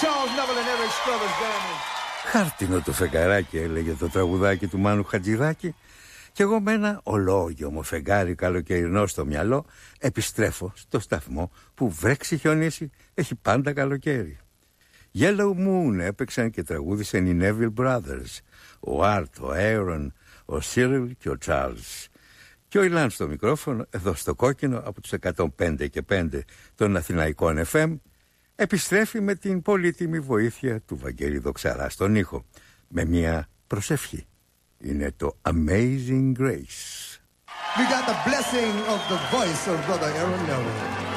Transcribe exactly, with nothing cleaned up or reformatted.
Χάρτινο το φεγγαράκι, έλεγε το τραγουδάκι του Μάνου Χατζηδάκη. Κι εγώ με ένα ολόγιο μου φεγγάρι καλοκαιρινό στο μυαλό επιστρέφω στο σταθμό που βρέξει χιονίσει έχει πάντα καλοκαίρι. Yellow Moon έπαιξαν και τραγούδισαν οι Neville Brothers, ο Art, ο Aaron, ο Cyril και ο Charles. Και ο Ιλάν στο μικρόφωνο, εδώ στο κόκκινο από τους εκατόν πέντε και πέντε των Αθηναϊκών εφ εμ, επιστρέφει με την πολύτιμη βοήθεια του Βαγγέλη Δοξαρά στον ήχο, με μια προσευχή. Είναι το Amazing Grace. We got the blessing of the voice of Brother Aaron Neville.